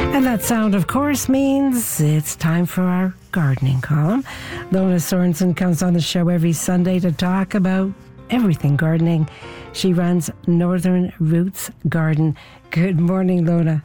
And that sound, of course, means it's time for our gardening column. Lona Sorensen comes on the show every Sunday to talk about everything gardening. She runs Northern Roots Garden. Good morning, Lona.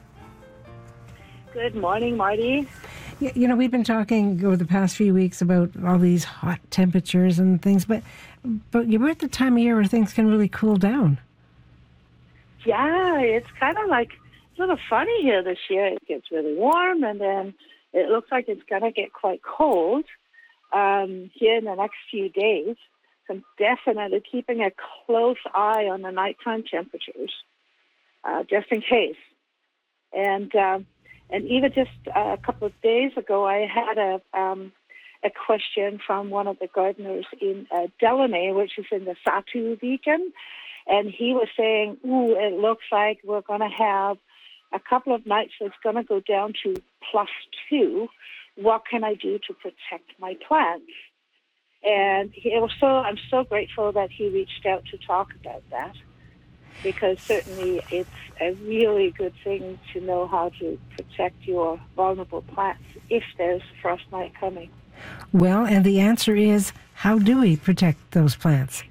Good morning, Marty. You know, we've been talking over the past few weeks about all these hot temperatures and things, but you're at the time of year where things can really cool down. Yeah, it's kind of like a little funny here this year. It gets really warm, and then it looks like it's going to get quite cold here in the next few days. So I'm definitely keeping a close eye on the nighttime temperatures, just in case. And even just a couple of days ago, I had a question from one of the gardeners in Delaney, which is in the Satu region, and he was saying, "Ooh, it looks like we're going to have a couple of nights that's going to go down to +2. What can I do to protect my plants?" And I'm so grateful that he reached out to talk about that, because certainly it's a really good thing to know how to protect your vulnerable plants if there's frostbite coming. Well, and the answer is, how do we protect those plants?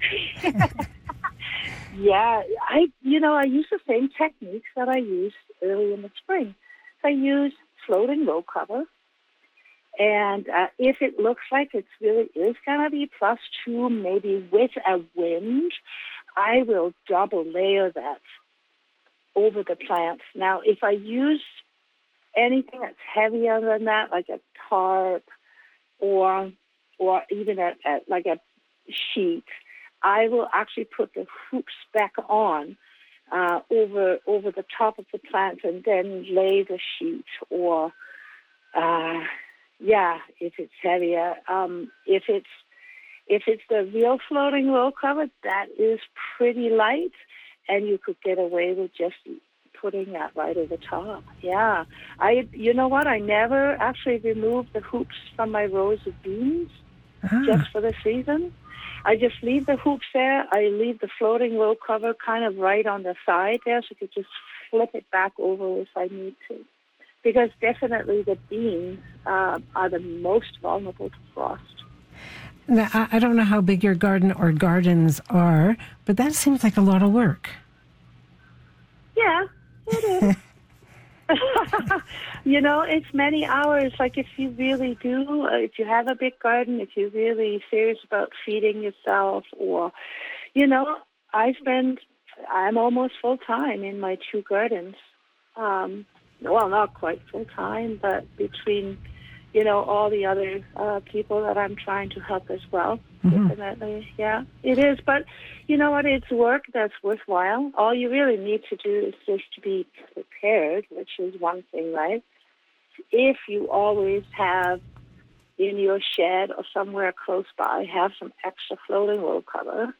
Yeah, I use the same techniques that I used early in the spring. I use floating row cover, and if it looks like it really is going to be +2, maybe with a wind, I will double layer that over the plants. Now, if I use anything that's heavier than that, like a tarp or even like a sheet, I will actually put the hoops back on over the top of the plant and then lay the sheet. Or if it's heavier, if it's the real floating row cover, that is pretty light, and you could get away with just putting that right over top. Yeah, you know what? I never actually removed the hoops from my rows of beans just for the season. I just leave the hoops there. I leave the floating row cover kind of right on the side there, so you could just flip it back over if I need to. Because definitely the beans are the most vulnerable to frost. Now, I don't know how big your garden or gardens are, but that seems like a lot of work. Yeah, it is. It's many hours. Like if you really do, if you have a big garden, if you're really serious about feeding yourself, or, I'm almost full-time in my 2 gardens. Well, not quite full-time, but between, all the other people that I'm trying to help as well. Mm-hmm. Definitely, yeah, it is. But you know what? It's work that's worthwhile. All you really need to do is just to be prepared, which is one thing, right? If you always have in your shed or somewhere close by, have some extra floating row cover,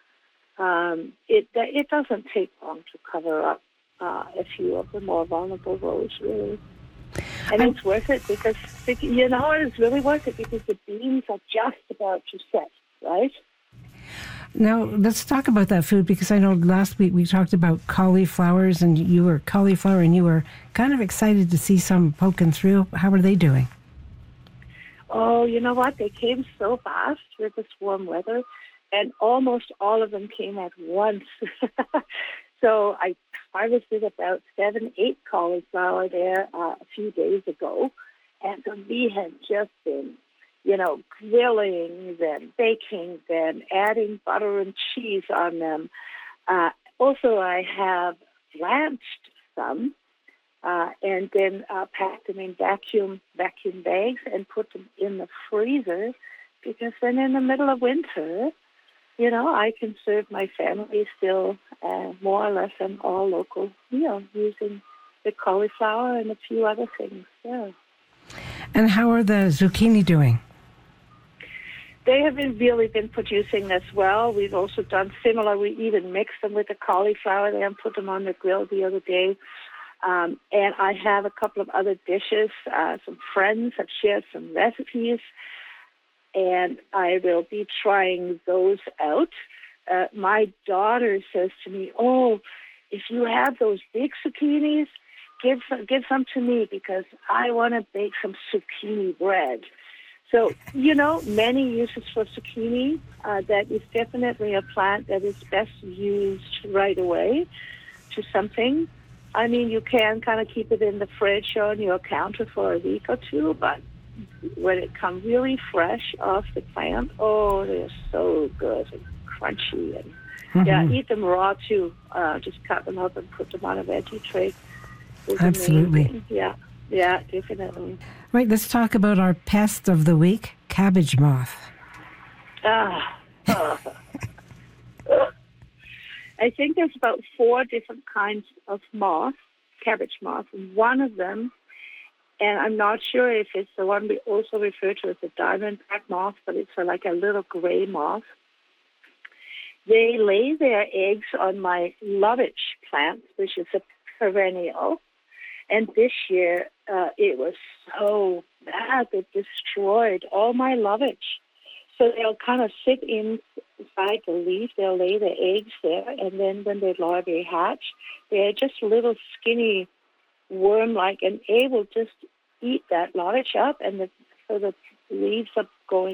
it doesn't take long to cover up a few of the more vulnerable rows, really. And it's worth it because, it's really worth it because the beans are just about to set, right? Now, let's talk about that food, because I know last week we talked about cauliflowers, and you were kind of excited to see some poking through. How are they doing? Oh, you know what? They came so fast with this warm weather, and almost all of them came at once. So I harvested about 7-8 cauliflower there a few days ago, and so we had just been, grilling them, baking them, adding butter and cheese on them. Also, I have blanched some, and then packed them in vacuum bags and put them in the freezer, because then in the middle of winter, I can serve my family still more or less an all local meal using the cauliflower and a few other things. Yeah. And how are the zucchini doing? They have really been producing as well. We've also done similar. We even mixed them with the cauliflower there and put them on the grill the other day. And I have a couple of other dishes. Some friends have shared some recipes, and I will be trying those out. My daughter says to me, "Oh, if you have those big zucchinis, give some to me because I want to bake some zucchini bread. So, many uses for zucchini. That is definitely a plant that is best used right away to something. I mean, you can kind of keep it in the fridge or on your counter for a week or two, but when it comes really fresh off the plant, oh, they're so good and crunchy. And yeah, eat them raw too. Just cut them up and put them on a veggie tray. It's Absolutely. amazing. Yeah, definitely. Right, let's talk about our pest of the week, cabbage moth. I think there's about 4 different kinds of moth, cabbage moth. One of them, and I'm not sure if it's the one we also refer to as the diamondback moth, but it's like a little gray moth. They lay their eggs on my lovage plant, which is a perennial. And this year, it was so bad. It destroyed all my lovage. So they'll kind of sit inside the leaf. They'll lay the eggs there, and then when the larvae hatch, they're just little skinny worm-like, and they will just eat that lovage up, and so the leaves are going